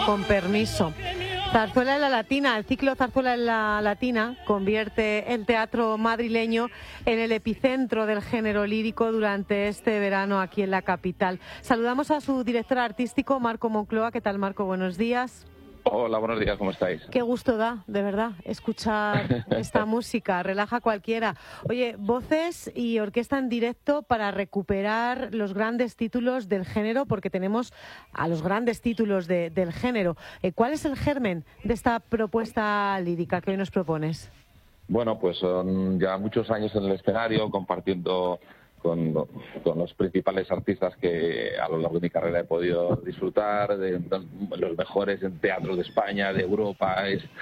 Con permiso. Zarzuela en la Latina. El ciclo Zarzuela en la Latina convierte el teatro madrileño en el epicentro del género lírico durante este verano aquí en la capital. Saludamos a su director artístico, Marco Moncloa. ¿Qué tal, Marco? Buenos días. Hola, buenos días, ¿cómo estáis? Qué gusto da, de verdad, escuchar esta música, relaja a cualquiera. Oye, voces y orquesta en directo para recuperar los grandes títulos del género, porque tenemos a los grandes títulos del género. ¿Cuál es el germen de esta propuesta lírica que hoy nos propones? Bueno, pues son ya muchos años en el escenario, compartiendo con los principales artistas que a lo largo de mi carrera he podido disfrutar, de los mejores en teatro de España, de Europa,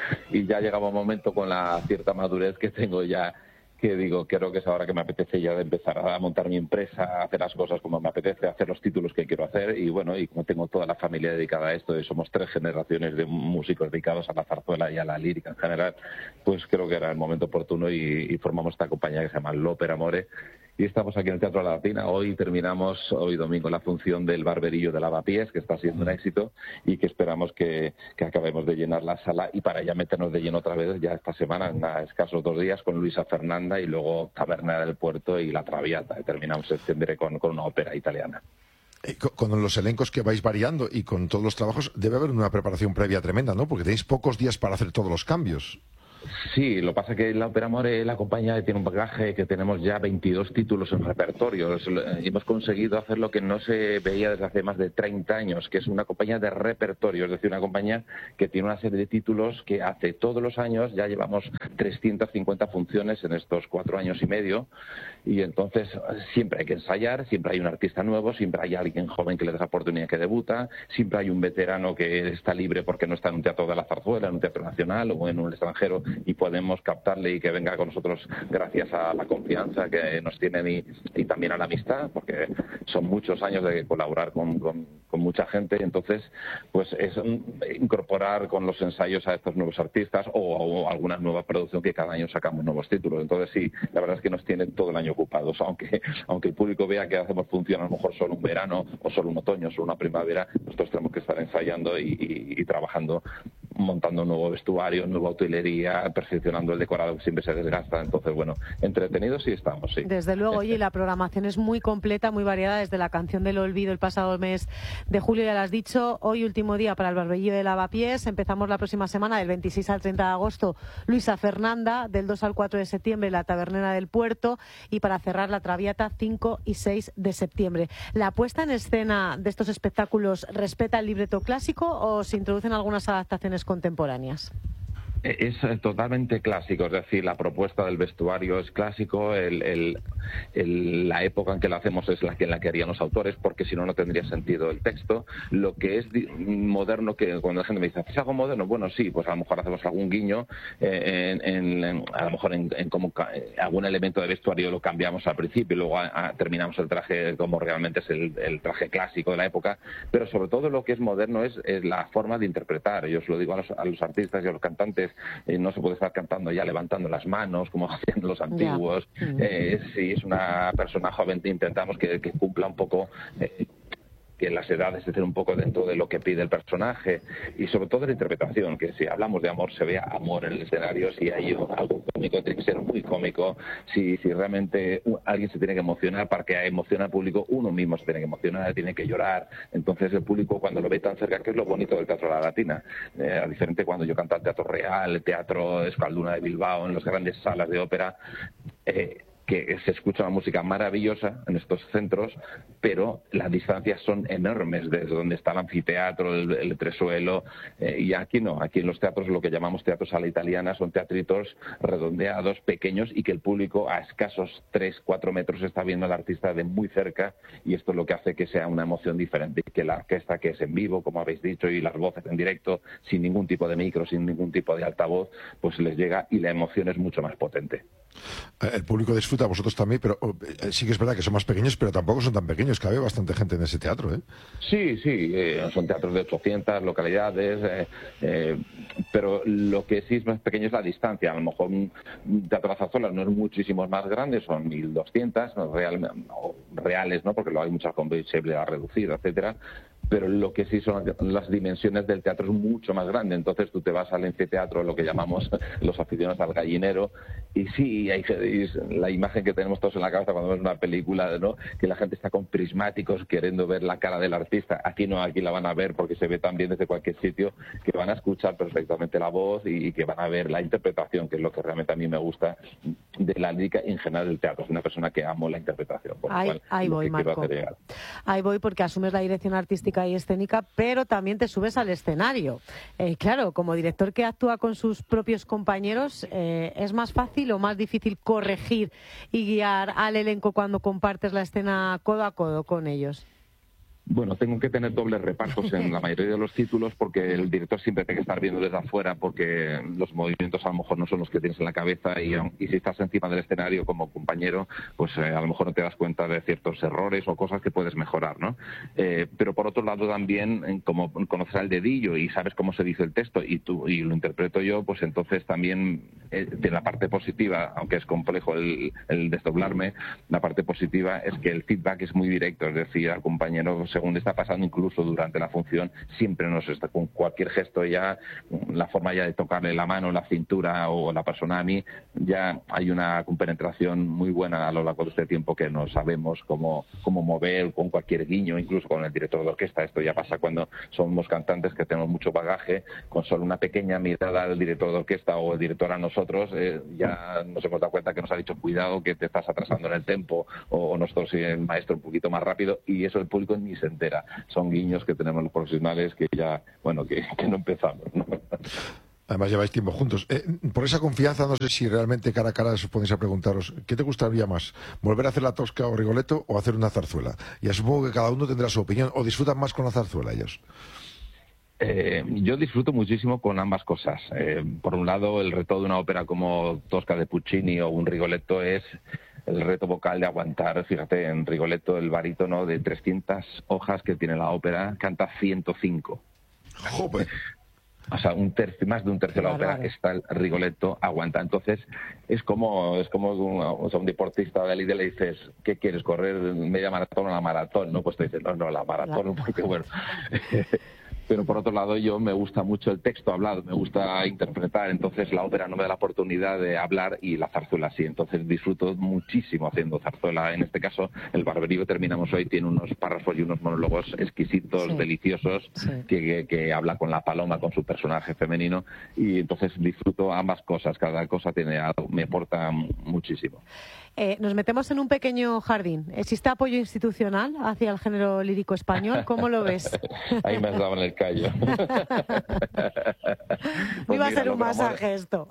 y ya llegaba un momento con la cierta madurez que tengo ya, que digo, creo que es ahora que me apetece ya de empezar a montar mi empresa, a hacer las cosas como me apetece, hacer los títulos que quiero hacer, y bueno, y como tengo toda la familia dedicada a esto, y somos 3 generaciones de músicos dedicados a la zarzuela y a la lírica en general, pues creo que era el momento oportuno y formamos esta compañía que se llama L'Opera Amore. Y estamos aquí en el Teatro de la Latina. Hoy terminamos, hoy domingo, la función del Barberillo de Lavapiés, que está siendo un éxito y que esperamos que acabemos de llenar la sala, y para ya meternos de lleno otra vez ya esta semana, en escasos 2 días, con Luisa Fernanda y luego Taberna del Puerto y La Traviata. Y terminamos septiembre con una ópera italiana. Con los elencos que vais variando y con todos los trabajos, debe haber una preparación previa tremenda, ¿no? Porque tenéis pocos días para hacer todos los cambios. Sí, lo que pasa es que la Opera Amore, la compañía, tiene un bagaje que tenemos ya 22 títulos en repertorio. Hemos conseguido hacer lo que no se veía desde hace más de 30 años, que es una compañía de repertorio, es decir, una compañía que tiene una serie de títulos que hace todos los años, ya llevamos 350 funciones en estos 4 años y medio, y entonces siempre hay que ensayar, siempre hay un artista nuevo, siempre hay alguien joven que le da la oportunidad, que debuta, siempre hay un veterano que está libre porque no está en un teatro de la zarzuela, en un teatro nacional o en un extranjero, y podemos captarle y que venga con nosotros gracias a la confianza que nos tienen y también a la amistad, porque son muchos años de colaborar con mucha gente, y entonces pues es incorporar con los ensayos a estos nuevos artistas o alguna nueva producción, que cada año sacamos nuevos títulos. Entonces sí, la verdad es que nos tienen todo el año ocupados, aunque el público vea que hacemos función a lo mejor solo un verano o solo un otoño, solo una primavera, nosotros tenemos que estar ensayando y trabajando, montando un nuevo vestuario, nueva utilería, perfeccionando el decorado que siempre se desgasta. Entonces, bueno, entretenidos sí estamos, sí. Desde luego, oye, la programación es muy completa, muy variada, desde la Canción del Olvido el pasado mes de julio, ya lo has dicho, hoy último día para el Barberillo de Lavapiés, empezamos la próxima semana, del 26 al 30 de agosto, Luisa Fernanda, del 2 al 4 de septiembre, la Tabernera del Puerto, y para cerrar la Traviata, 5 y 6 de septiembre. ¿La puesta en escena de estos espectáculos respeta el libreto clásico o se introducen algunas adaptaciones contemporáneas? Es totalmente clásico, es decir, la propuesta del vestuario es clásico, la época en que lo hacemos es la que harían los autores, porque si no, no tendría sentido el texto. Lo que es moderno, que cuando la gente me dice, ¿haces algo moderno? Bueno, sí, pues a lo mejor hacemos algún guiño, a lo mejor en cómo algún elemento de vestuario lo cambiamos al principio y luego terminamos el traje como realmente es el traje clásico de la época, pero sobre todo lo que es moderno es la forma de interpretar. Yo os lo digo a los artistas y a los cantantes, no se puede estar cantando ya levantando las manos como hacían los antiguos. Si es una persona joven, intentamos que cumpla un poco que las edades estén un poco dentro de lo que pide el personaje, y sobre todo la interpretación, que si hablamos de amor se vea amor en el escenario, si hay algo cómico tiene que ser muy cómico, si realmente alguien se tiene que emocionar, para que emocione al público uno mismo se tiene que emocionar, tiene que llorar. Entonces el público cuando lo ve tan cerca, que es lo bonito del Teatro de la Latina, a diferente cuando yo canto al Teatro Real, el Teatro Euskalduna de Bilbao, en las grandes salas de ópera, que se escucha una música maravillosa en estos centros, pero las distancias son enormes desde donde está el anfiteatro, el entresuelo, y aquí no, aquí en los teatros, lo que llamamos teatros a la italiana, son teatritos redondeados, pequeños, y que el público a escasos 3-4 metros está viendo al artista de muy cerca, y esto es lo que hace que sea una emoción diferente, que la orquesta, que es en vivo, como habéis dicho, y las voces en directo, sin ningún tipo de micro, sin ningún tipo de altavoz, pues les llega y la emoción es mucho más potente. El público disfruta, vosotros también, pero sí que es verdad que son más pequeños, pero tampoco son tan pequeños, cabe bastante gente en ese teatro, ¿eh? Sí, son teatros de 800 localidades, pero lo que sí es más pequeño es la distancia. A lo mejor un teatro de la zarzuela no es muchísimo más grande, son 1.200 reales, ¿no? Porque luego hay muchas con visibilidad reducida, etcétera. pero lo que sí son las dimensiones del teatro es mucho más grande. Entonces tú te vas al anfiteatro, lo que llamamos los aficionados al gallinero, y sí, hay la imagen que tenemos todos en la cabeza cuando vemos una película, ¿no? Que la gente está con prismáticos queriendo ver la cara del artista. Aquí no, aquí la van a ver porque se ve también desde cualquier sitio, que van a escuchar perfectamente la voz y que van a ver la interpretación, que es lo que realmente a mí me gusta de la lírica en general del teatro. Es una persona que amo la interpretación. Ahí voy, Marco. Ahí voy porque asumes la dirección artística y escénica, pero también te subes al escenario. Claro, como director que actúa con sus propios compañeros, ¿es más fácil o más difícil corregir y guiar al elenco cuando compartes la escena codo a codo con ellos? Bueno, tengo que tener dobles repartos en la mayoría de los títulos porque el director siempre tiene que estar viendo desde afuera porque los movimientos a lo mejor no son los que tienes en la cabeza y si estás encima del escenario como compañero, pues a lo mejor no te das cuenta de ciertos errores o cosas que puedes mejorar, ¿no? Pero por otro lado también, como conoces al dedillo y sabes cómo se dice el texto y lo interpreto yo, pues entonces también de la parte positiva, aunque es complejo el desdoblarme, la parte positiva es que el feedback es muy directo, es decir, al compañero según está pasando incluso durante la función, siempre nos está con cualquier gesto ya, la forma ya de tocarle la mano, la cintura o la persona a mí, ya hay una compenetración muy buena a lo largo de este tiempo que no sabemos cómo mover con cualquier guiño, incluso con el director de orquesta. Esto ya pasa cuando somos cantantes que tenemos mucho bagaje, con solo una pequeña mirada del director de orquesta o el director a nosotros, ya nos hemos dado cuenta que nos ha dicho cuidado que te estás atrasando en el tempo o nosotros el maestro un poquito más rápido y eso el público ni se entera. Son guiños que tenemos los profesionales que ya, bueno, que no empezamos, ¿no? Además lleváis tiempo juntos. Por esa confianza, no sé si realmente cara a cara os ponéis a preguntaros, ¿qué te gustaría más? ¿Volver a hacer la Tosca o Rigoletto o hacer una zarzuela? Ya supongo que cada uno tendrá su opinión. ¿O disfrutan más con la zarzuela ellos? Yo disfruto muchísimo con ambas cosas. Por un lado, el reto de una ópera como Tosca de Puccini o un Rigoletto es el reto vocal de aguantar. Fíjate, en Rigoletto el barítono de 300 hojas que tiene la ópera canta 105. ¡Joder! O sea, más de un tercio de la ópera está el Rigoletto aguanta. Entonces, es como un deportista de élite le dices, ¿qué quieres, correr media maratón o la maratón? No, pues te dices, no, la maratón, porque bueno... Pero por otro lado yo me gusta mucho el texto hablado, me gusta interpretar, entonces la ópera no me da la oportunidad de hablar y la zarzuela sí, entonces disfruto muchísimo haciendo zarzuela. En este caso el Barberío terminamos hoy, tiene unos párrafos y unos monólogos exquisitos, sí, deliciosos, sí, que habla con la paloma, con su personaje femenino y entonces disfruto ambas cosas, cada cosa tiene algo, me aporta muchísimo. Nos metemos en un pequeño jardín. ¿Existe apoyo institucional hacia el género lírico español? ¿Cómo lo ves? Ahí me has dado en el callo. Pues iba a ser un masaje esto.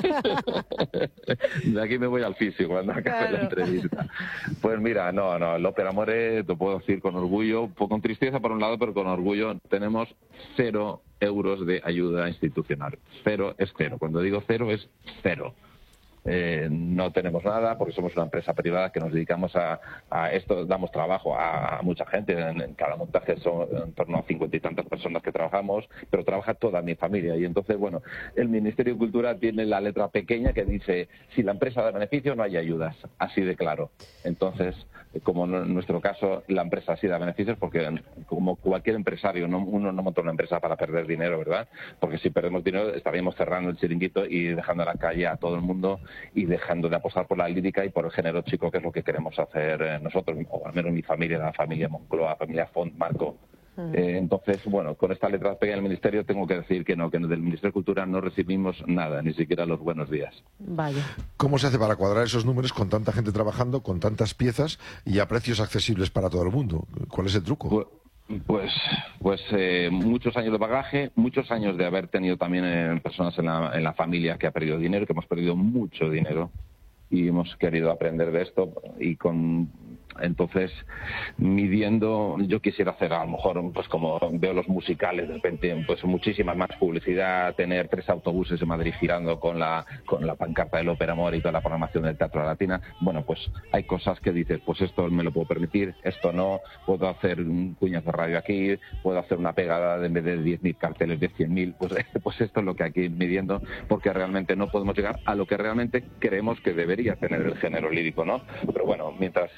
De aquí me voy al fisio cuando acabe la entrevista. Pues mira, no, el Ópera Amore, te puedo decir con orgullo, con tristeza por un lado, pero con orgullo, tenemos 0 euros de ayuda institucional. 0 es 0. Cuando digo 0 es 0. No tenemos nada porque somos una empresa privada que nos dedicamos a esto, damos trabajo a mucha gente. En cada montaje son en torno a 50 y tantas personas que trabajamos, pero trabaja toda mi familia y entonces, bueno, el Ministerio de Cultura tiene la letra pequeña que dice si la empresa da beneficio no hay ayudas, así de claro. Entonces, como en nuestro caso la empresa sí da beneficios porque como cualquier empresario, uno no monta una empresa para perder dinero, ¿verdad? Porque si perdemos dinero estaríamos cerrando el chiringuito y dejando a la calle a todo el mundo y dejando de apostar por la lírica y por el género chico, que es lo que queremos hacer nosotros, o al menos mi familia, la familia Moncloa, la familia Font, Marco. Entonces, bueno, con esta letra pequeña del Ministerio tengo que decir que no, que del Ministerio de Cultura no recibimos nada, ni siquiera los buenos días. Vaya. ¿Cómo se hace para cuadrar esos números con tanta gente trabajando, con tantas piezas y a precios accesibles para todo el mundo? ¿Cuál es el truco? Pues muchos años de bagaje, muchos años de haber tenido también personas en la familia que ha perdido dinero, que hemos perdido mucho dinero y hemos querido aprender de esto y entonces midiendo, yo quisiera hacer a lo mejor, pues como veo los musicales de repente, pues muchísima más publicidad, tener 3 autobuses en Madrid girando con la pancarta del Ópera Amore y toda la programación del Teatro Latina. Bueno, pues hay cosas que dices, pues esto me lo puedo permitir, esto no, puedo hacer un cuñas de radio aquí, puedo hacer una pegada en vez de 10.000 carteles de 100.000, pues esto es lo que hay que ir midiendo, porque realmente no podemos llegar a lo que realmente creemos que debería tener el género lírico, ¿no? Pero bueno, mientras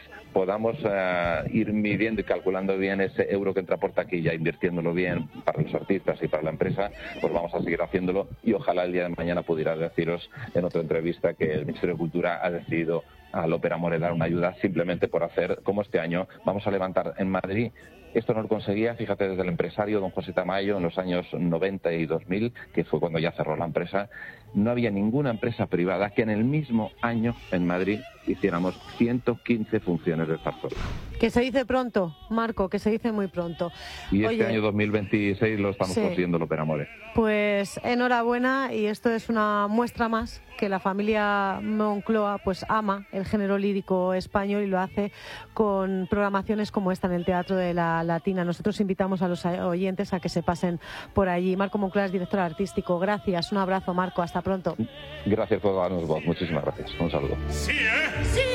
podamos ir midiendo y calculando bien ese euro que entra por taquilla, invirtiéndolo bien para los artistas y para la empresa, pues vamos a seguir haciéndolo, y ojalá el día de mañana pudiera deciros en otra entrevista que el Ministerio de Cultura ha decidido al Ópera Amore dar una ayuda simplemente por hacer, como este año, vamos a levantar en Madrid. Esto no lo conseguía, fíjate, desde el empresario don José Tamayo en los años 90 y 2000, que fue cuando ya cerró la empresa. No había ninguna empresa privada que en el mismo año en Madrid hiciéramos 115 funciones de zarzuela. Que se dice pronto, Marco, que se dice muy pronto. Y Oye, este año 2026 lo estamos consiguiendo el Ópera Amore. Pues enhorabuena, y esto es una muestra más que la familia Moncloa pues ama el género lírico español y lo hace con programaciones como esta en el Teatro de la Latina. Nosotros invitamos a los oyentes a que se pasen por allí. Marco Moncloa es director artístico. Gracias, un abrazo, Marco, hasta pronto. Gracias por darnos voz, muchísimas gracias. Un saludo. Sí, ¿eh? ¡Sí!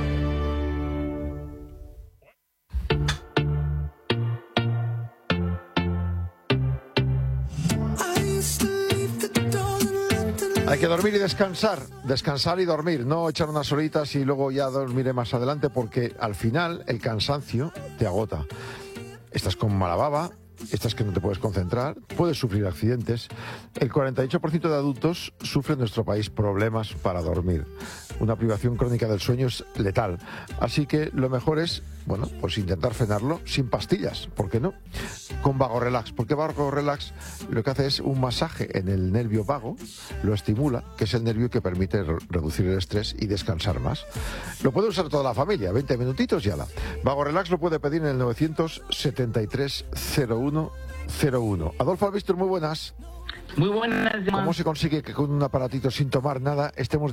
Hay que dormir y descansar y dormir, no echar unas horitas y luego ya dormiré más adelante, porque al final el cansancio te agota. Estás con mala baba, estás que no te puedes concentrar, puedes sufrir accidentes. El 48% de adultos sufre en nuestro país problemas para dormir. Una privación crónica del sueño es letal. Así que lo mejor es, bueno, pues intentar frenarlo sin pastillas, ¿por qué no? Con Vago Relax, porque Vago Relax lo que hace es un masaje en el nervio vago, lo estimula, que es el nervio que permite reducir el estrés y descansar más. Lo puede usar toda la familia, 20 minutitos y ala. Vago Relax lo puede pedir en el 973 0101. Adolfo Albistur, muy buenas. Muy buenas. ¿Cómo se consigue que con un aparatito sin tomar nada estemos